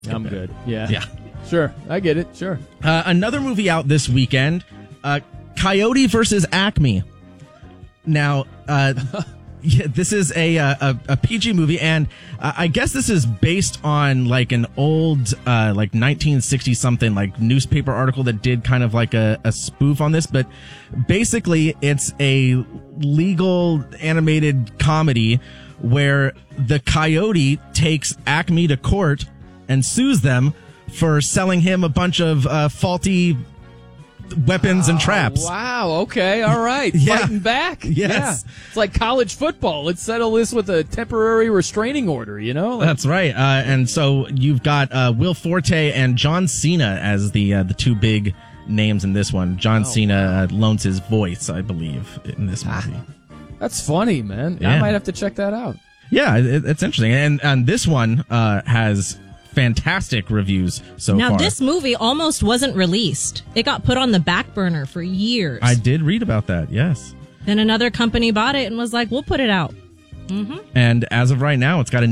I'm good. Yeah. Yeah. Sure. I get it. Sure. Another movie out this weekend, Coyote versus Acme. Now, yeah, this is a PG movie, and I guess this is based on like an old, like 1960 something, like newspaper article that did kind of like a spoof on this. But basically, it's a legal animated comedy where the coyote takes Acme to court and sues them for selling him a bunch of faulty weapons and traps. Wow. Okay. All right. Yeah. Fighting back. Yes. Yeah. It's like college football. Let's settle this with a temporary restraining order, you know? That's right. And so you've got Will Forte and John Cena as the two big names in this one. John Cena loans his voice, I believe, in this movie. That's funny, man. Yeah. I might have to check that out. Yeah, it's interesting. And this one has fantastic reviews so far. Now, this movie almost wasn't released. It got put on the back burner for years. I did read about that, yes. Then another company bought it and was like, we'll put it out. Mm-hmm. And as of right now, it's got a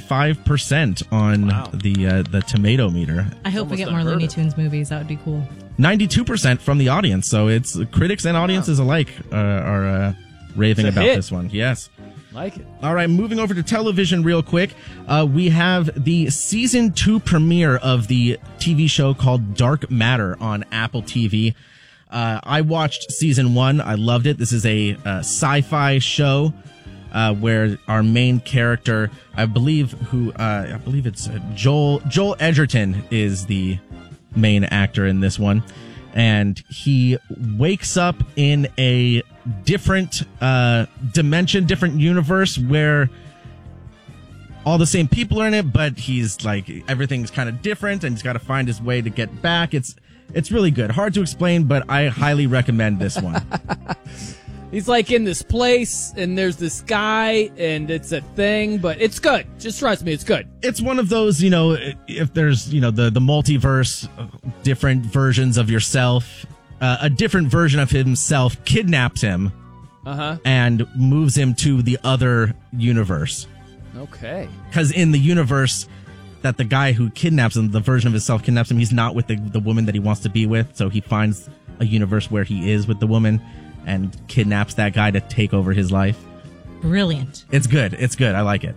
95% on the tomato meter. I hope we get more Looney Tunes movies. That would be cool. 92% from the audience. So it's critics and audiences alike are raving about hit. this one. Yes. Like it. All right, moving over to television real quick. We have the season 2 premiere of the TV show called Dark Matter on Apple TV. I watched season 1. I loved it. This is a sci-fi show where our main character, I believe it's Joel Edgerton is the main actor in this one. And he wakes up in a different dimension, different universe where all the same people are in it, but he's like, everything's kind of different and he's got to find his way to get back. It's really good. Hard to explain, but I highly recommend this one. He's like in this place and there's this guy and it's a thing, but it's good. Just trust me, it's good. It's one of those, if there's, the multiverse, different versions of yourself, a different version of himself kidnaps him and moves him to the other universe. Okay. Because in the universe that the guy who kidnaps him, the version of himself kidnaps him, he's not with the woman that he wants to be with. So he finds a universe where he is with the woman and kidnaps that guy to take over his life. Brilliant. It's good. It's good. I like it.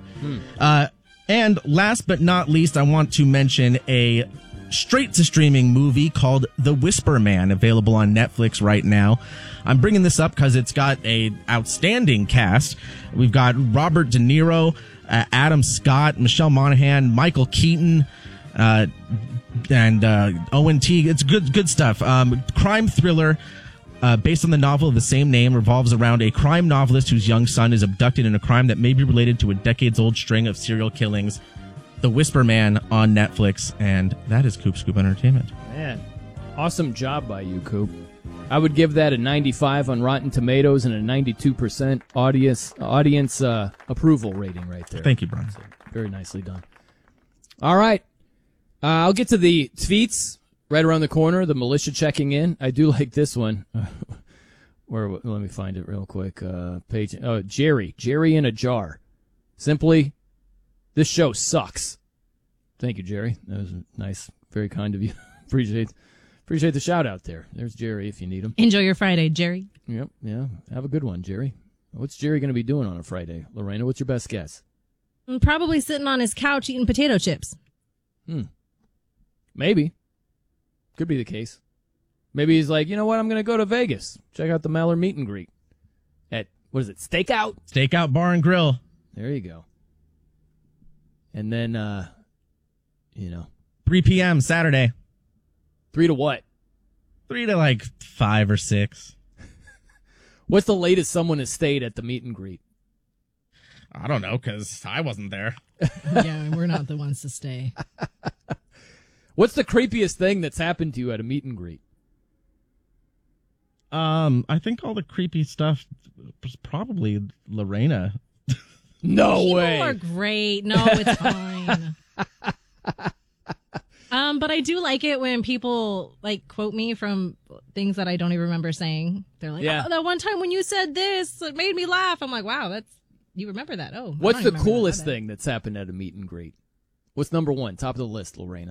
And last but not least, I want to mention a straight-to-streaming movie called The Whisper Man, available on Netflix right now. I'm bringing this up because it's got a outstanding cast. We've got Robert De Niro, Adam Scott, Michelle Monaghan, Michael Keaton, and Owen Teague. It's good stuff. Crime thriller. Based on the novel of the same name, revolves around a crime novelist whose young son is abducted in a crime that may be related to a decades-old string of serial killings. The Whisper Man on Netflix, and that is Coop Scoop Entertainment. Man, awesome job by you, Coop. I would give that a 95 on Rotten Tomatoes and a 92% audience approval rating right there. Thank you, Brian. So, very nicely done. All right. I'll get to the tweets. Right around the corner, the militia checking in. I do like this one. Let me find it real quick. Page. Oh, Jerry in a jar. Simply, this show sucks. Thank you, Jerry. That was nice, very kind of you. Appreciate the shout out there. There's Jerry if you need him. Enjoy your Friday, Jerry. Yep, yeah. Have a good one, Jerry. What's Jerry going to be doing on a Friday? Lorena, what's your best guess? Probably sitting on his couch eating potato chips. Maybe. Could be the case. Maybe he's like, you know what? I'm going to go to Vegas. Check out the Mallard meet and greet. At, what is it, Stakeout? Stakeout Bar and Grill. There you go. And then, 3 p.m. Saturday. 3 to what? 3 to like 5 or 6. What's the latest someone has stayed at the meet and greet? I don't know, because I wasn't there. Yeah, we're not the ones to stay. What's the creepiest thing that's happened to you at a meet and greet? I think all the creepy stuff was probably Lorena. No People way. are great. No, it's fine. But I do like it when people like quote me from things that I don't even remember saying. They're like, Yeah. "Oh, that one time when you said this, it made me laugh." I'm like, "Wow, you remember that?" Oh, What's the coolest thing that's happened at a meet and greet? What's number one? Top of the list, Lorena.